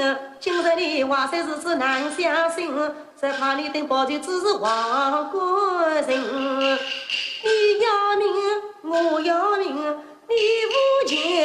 今日你话虽是难相信，只怕你等宝剑只是王冠。